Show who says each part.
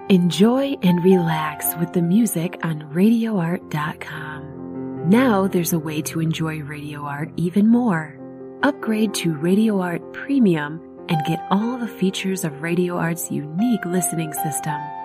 Speaker 1: Enjoy and relax with the music on RadioArt.com. Now there's a way to enjoy Radio Art even more. Upgrade to Radio Art Premium and get all the features of Radio Art's unique listening system.